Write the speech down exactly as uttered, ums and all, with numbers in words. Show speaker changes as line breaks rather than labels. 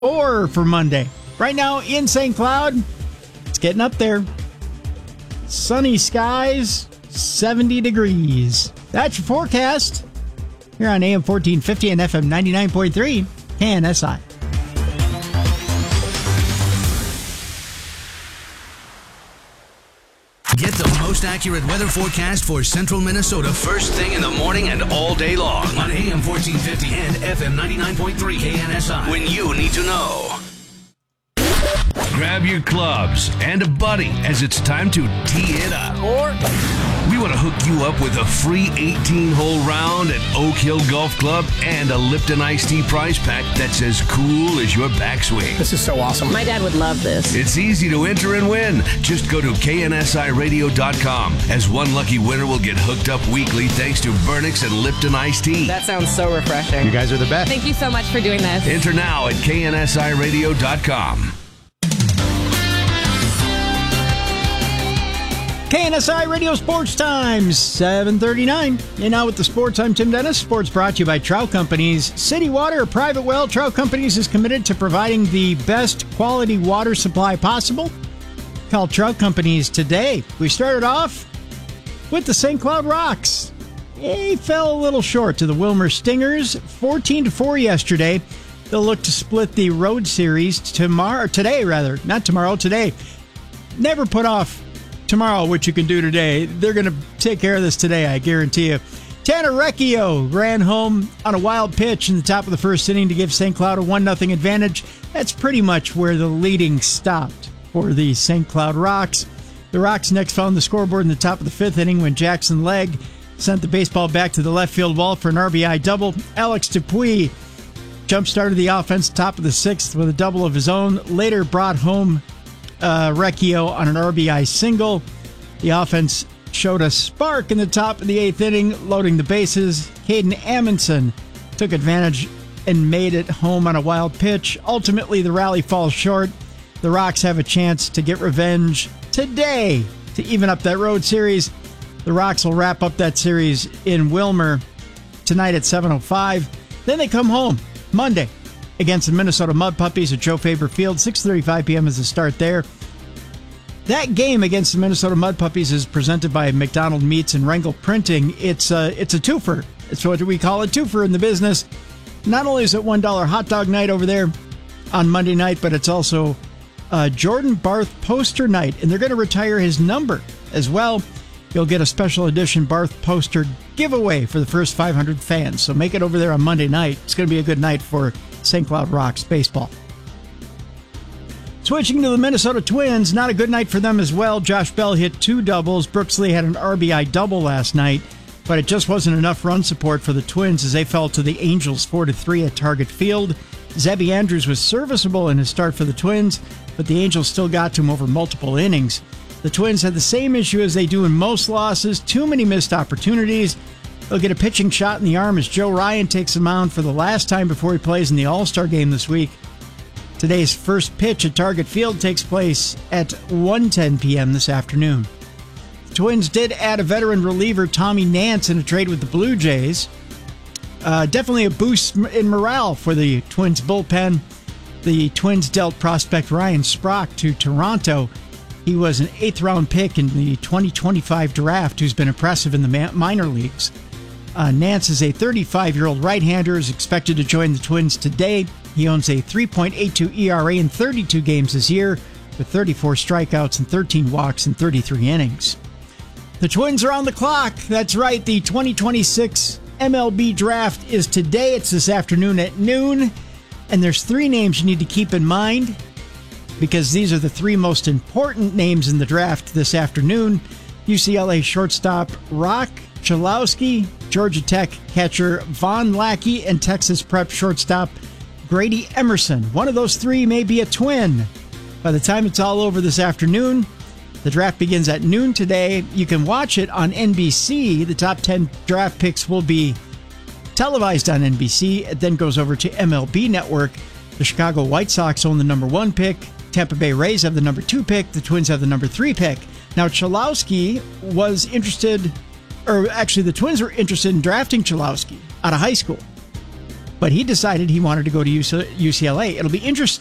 Or for Monday. Right now in Saint Cloud, it's getting up there. Sunny skies, seventy degrees. That's your forecast here on A M fourteen fifty and F M ninety-nine point three, K N S I.
Get the most accurate weather forecast for central Minnesota first thing in the morning and all day long on A M fourteen fifty and F M ninety-nine point three K N S I. When you need to know. Grab your clubs and a buddy as it's time to tee it up. Or we want to hook you up with a free eighteen-hole round at Oak Hill Golf Club and a Lipton Iced Tea prize pack that's as cool as your backswing.
This is so awesome.
My dad would love this.
It's easy to enter and win. Just go to K N S I radio dot com, as one lucky winner will get hooked up weekly thanks to Vernix and Lipton Iced Tea.
That sounds so refreshing.
You guys are the best.
Thank you so much for doing this.
Enter now at K N S I radio dot com.
K N S I Radio Sports Times, seven thirty-nine. And now with the sports, I'm Tim Dennis. Sports brought to you by Trout Companies. City Water, a private well. Trout Companies is committed to providing the best quality water supply possible. Call Trout Companies today. We started off with the Saint Cloud Rocks. They fell a little short to the Wilmer Stingers, fourteen to four yesterday. They'll look to split the road series tomorrow, today rather, not tomorrow, today. Never put off tomorrow what you can do today. They're going to take care of this today, I guarantee you. Tanner Recchio ran home on a wild pitch in the top of the first inning to give Saint Cloud a one nothing advantage. That's pretty much where the leading stopped for the Saint Cloud Rocks. The Rocks next found the scoreboard in the top of the fifth inning when Jackson Legg sent the baseball back to the left field wall for an R B I double. Alex Dupuis jump-started the offense top of the sixth with a double of his own. Later brought home uh, Recchio on an R B I single. The offense showed a spark in the top of the eighth inning, loading the bases. Caden Amundsen took advantage and made it home on a wild pitch. Ultimately, the rally falls short. The Rocks have a chance to get revenge today to even up that road series. The Rocks will wrap up that series in Wilmer tonight at seven oh five. Then they come home Monday against the Minnesota Mud Puppies at Joe Faber Field. six thirty-five p.m. is the start there. That game against the Minnesota Mud Puppies is presented by McDonald Meats and Rengel Printing. It's a, it's a twofer. It's what we call a twofer in the business. Not only is it one dollar hot dog night over there on Monday night, but it's also uh, Jordan Barth poster night, and they're going to retire his number as well. You'll get a special edition Barth poster giveaway for the first five hundred fans. So make it over there on Monday night. It's going to be a good night for Saint Cloud Rocks baseball. Switching to the Minnesota Twins, not a good night for them as well. Josh Bell hit two doubles. Brooks Lee had an R B I double last night, but it just wasn't enough run support for the Twins as they fell to the Angels four to three at Target Field. Zebby Andrews was serviceable in his start for the Twins, but the Angels still got to him over multiple innings. The Twins had the same issue as they do in most losses, too many missed opportunities. They'll get a pitching shot in the arm as Joe Ryan takes the mound for the last time before he plays in the All-Star game this week. Today's first pitch at Target Field takes place at one ten p.m. this afternoon. The Twins did add a veteran reliever, Tommy Nance, in a trade with the Blue Jays. Uh, definitely a boost in morale for the Twins bullpen. The Twins dealt prospect Ryan Sprock to Toronto. He was an eighth-round pick in the twenty twenty-five draft who's been impressive in the minor leagues. Uh, Nance is a thirty-five-year-old right-hander, is expected to join the Twins today. He owns a three point eight two E R A in thirty-two games this year, with thirty-four strikeouts and thirteen walks in thirty-three innings. The Twins are on the clock. That's right, the twenty twenty-six M L B draft is today. It's this afternoon at noon. And there's three names you need to keep in mind, because these are the three most important names in the draft this afternoon. U C L A shortstop Rock Chalowski, Georgia Tech catcher Von Lackey, and Texas Prep shortstop Grady Emerson. One of those three may be a twin. By the time it's all over this afternoon, the draft begins at noon today. You can watch it on N B C. The top ten draft picks will be televised on N B C. It then goes over to M L B Network. The Chicago White Sox own the number one pick. Tampa Bay Rays have the number two pick. The Twins have the number three pick. Now, Chalowski was interested, or actually the Twins were interested in drafting Chalowski out of high school. but he decided he wanted to go to U C L A. It'll be interesting